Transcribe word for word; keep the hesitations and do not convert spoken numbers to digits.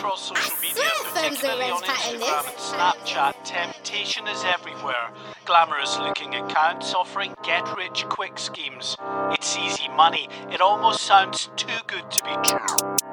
across social I media, swear firms are particularly on red patting Instagram and this. Snapchat, temptation is everywhere. Glamorous-looking accounts offering get-rich-quick schemes. It's easy money. It almost sounds too good to be true.